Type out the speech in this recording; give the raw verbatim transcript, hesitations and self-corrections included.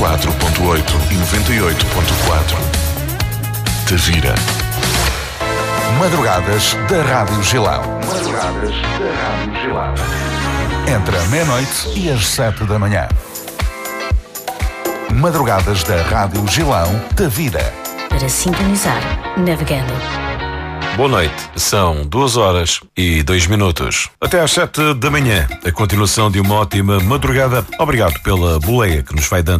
quatro ponto oito e noventa e oito ponto quatro. Tavira. Madrugadas da Rádio Gilão. Madrugadas da Rádio Gilão. Entre a meia-noite e as sete da manhã. Madrugadas da Rádio Gilão, Tavira. Para sintonizar, navegando. Boa noite, são duas horas e dois minutos. Até às sete da manhã, a continuação de uma ótima madrugada. Obrigado pela boleia que nos vai dando